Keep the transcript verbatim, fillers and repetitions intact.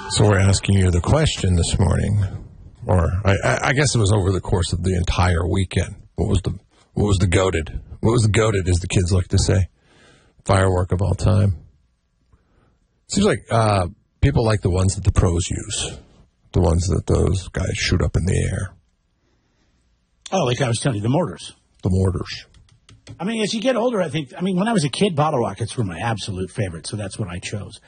So we're asking you the question this morning, or I, I guess it was over the course of the entire weekend. What was the what was the goated? What was the goated, as the kids like to say? Firework of all time. Seems like uh, people like the ones that the pros use, the ones that those guys shoot up in the air. Oh, like I was telling you, the mortars. The mortars. I mean, as you get older, I think, I mean, when I was a kid, bottle rockets were my absolute favorite, so that's what I chose.